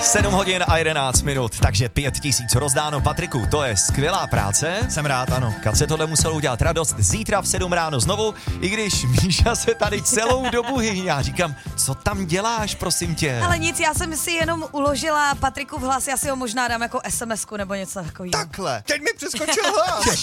7 hodin a 11 minut, takže 5000 rozdáno. Patriku, to je skvělá práce. Jsem rád, ano. Kace tohle muselo udělat radost. Zítra v 7 ráno znovu, i když Míša se tady celou dobu hyní. Já říkám, co tam děláš, prosím tě? Ale nic, já jsem si jenom uložila Patriku v hlas, já si ho možná dám jako SMS-ku nebo něco takového. Takhle, teď mi přeskočil hlas.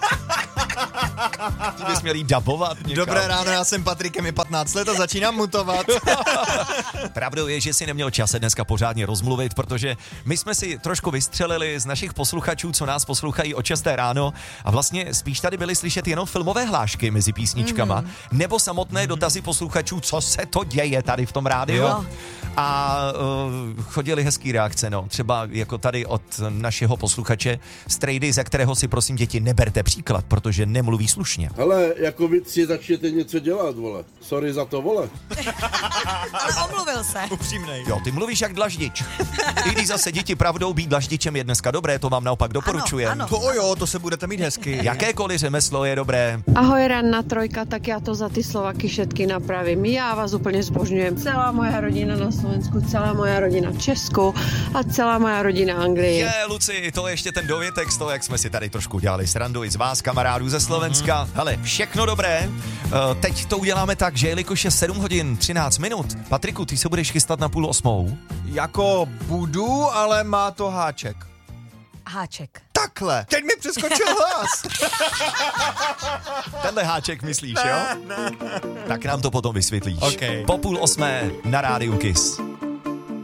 Ty bys měl jí dabovat někam. Dobré ráno, já jsem Patrik, je mi 15 let a začínám mutovat. Pravdou je, že si neměl čas se dneska pořádně rozmluvit, protože my jsme si trošku vystřelili z našich posluchačů, co nás poslouchají od 6 ráno a vlastně spíš tady byly slyšet jenom filmové hlášky mezi písničkama, nebo samotné dotazy posluchačů, co se to děje tady v tom rádiu. Jo. A chodily hezký reakce, no. Třeba jako tady od našeho posluchače Strejdy, ze kterého si prosím děti neberte příklad, protože nemluví slušně. Hele, jako vy si začněte něco dělat, vole. Sorry za to, vole. Ale omluvil se. Upřímnej. Jo, ty mluvíš jak dlaždič. I když zase děti pravdou být dlaždičem je dneska dobré, to vám naopak doporučujem. Ano. To jo, to se budete mít hezky. Jakékoliv řemeslo je dobré. Ahoj, ranná trojka, tak já to za ty Slovaky všetky napravím. Já vás úplně zbožňujem. Celá moja rodina na Slovensku, celá moja rodina v Česku a celá moja rodina Anglii. Je, Luci, to je ještě ten dovětek z toho, jak jsme si tady trošku dělali srandu i z vás, kamarádů ze Slovenska. Hele, všechno dobré. Teď to uděláme tak, že jelikož je 7 hodin 13 minut, Patriku, ty se budeš chystat na 7:30. Jako budu, ale má to háček. Háček. Takhle, teď mi přeskočil hlas. Tenhle háček myslíš, jo? Tak nám to potom vysvětlíš. Okay. Po 7:30 na Rádiu Kiss.